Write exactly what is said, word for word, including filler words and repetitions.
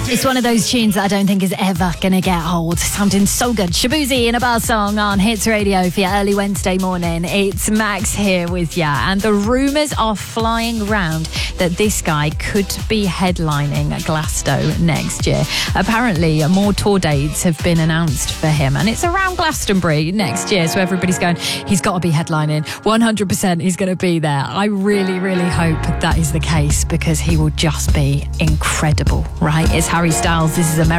It's one of those tunes that I don't think is ever going to get old. Sounding so good. Shaboozey in a bar song on Hits Radio for your early Wednesday morning. It's Max here with ya, and the rumours are flying around that this guy could be headlining Glasgow next year. Apparently, more tour dates have been announced for him, and it's around Glastonbury next year, so everybody's going, he's got to be headlining. one hundred percent he's going to be there. I really, really hope that is the case, because he will just be incredible, right? It's Harry Styles. This is America.